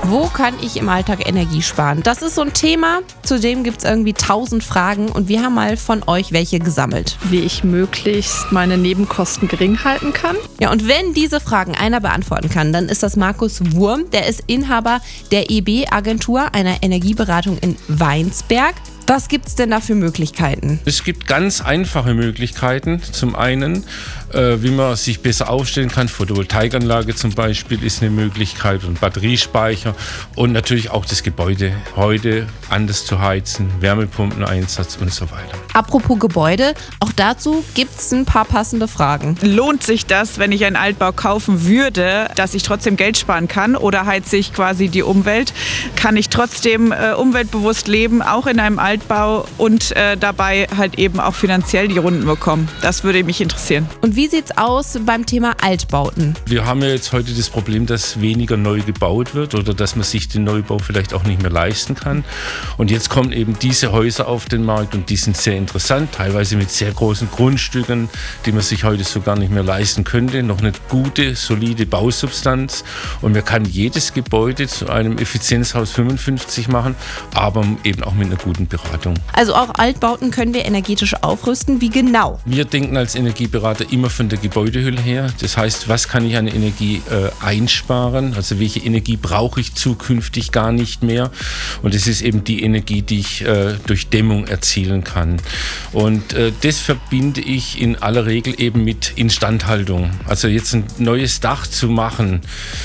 Wo kann ich im Alltag Energie sparen? Das ist so ein Thema, zu dem gibt es irgendwie 1000 Fragen und wir haben mal von euch welche gesammelt. Wie ich möglichst meine Nebenkosten gering halten kann. Ja, und wenn diese Fragen einer beantworten kann, dann ist das Markus Wurm. Der ist Inhaber der EB-Agentur, einer Energieberatung in Weinsberg. Was gibt's denn da für Möglichkeiten? Es gibt ganz einfache Möglichkeiten. Zum einen, wie man sich besser aufstellen kann. Photovoltaikanlage zum Beispiel ist eine Möglichkeit und Batteriespeicher. Und natürlich auch das Gebäude heute anders zu heizen, Wärmepumpeneinsatz und so weiter. Apropos Gebäude, auch dazu gibt's ein paar passende Fragen. Lohnt sich das, wenn ich einen Altbau kaufen würde, dass ich trotzdem Geld sparen kann? Oder heize ich quasi die Umwelt? Kann ich trotzdem umweltbewusst leben, auch in einem Altbau und dabei halt eben auch finanziell die Runden bekommen? Das würde mich interessieren. Und wie sieht's aus beim Thema Altbauten? Wir haben ja jetzt heute das Problem, dass weniger neu gebaut wird oder dass man sich den Neubau vielleicht auch nicht mehr leisten kann. Und jetzt kommen eben diese Häuser auf den Markt und die sind sehr interessant, teilweise mit sehr großen Grundstücken, die man sich heute so gar nicht mehr leisten könnte. Noch eine gute, solide Bausubstanz und man kann jedes Gebäude zu einem Effizienzhaus 55 machen, aber eben auch mit einer guten Beratung. Also auch Altbauten können wir energetisch aufrüsten. Wie genau? Wir denken als Energieberater immer von der Gebäudehülle her. Das heißt, was kann ich an Energie einsparen? Also welche Energie brauche ich zukünftig gar nicht mehr? Und das ist eben die Energie, die ich durch Dämmung erzielen kann. Und das verbinde ich in aller Regel eben mit Instandhaltung. Also jetzt ein neues Dach zu machen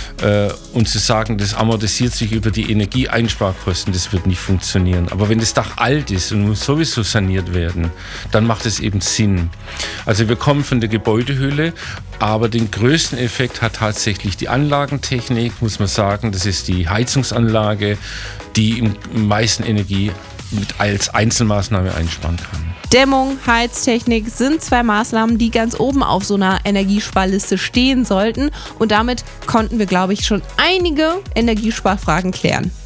und zu sagen, das amortisiert sich über die Energieeinsparkosten, das wird nicht funktionieren. Aber wenn das Dach alt ist und muss sowieso saniert werden, dann macht es eben Sinn. Also wir kommen von der Gebäudehülle, aber den größten Effekt hat tatsächlich die Anlagentechnik, muss man sagen. Das ist die Heizungsanlage, die am meisten Energie als Einzelmaßnahme einsparen kann. Dämmung, Heiztechnik sind 2 Maßnahmen, die ganz oben auf so einer Energiesparliste stehen sollten. Und damit konnten wir, glaube ich, schon einige Energiesparfragen klären.